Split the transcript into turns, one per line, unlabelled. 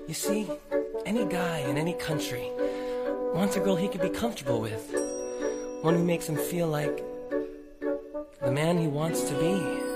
You see, any guy in any country wants a girl he can be comfortable with. One who makes him feel like the man he wants to be.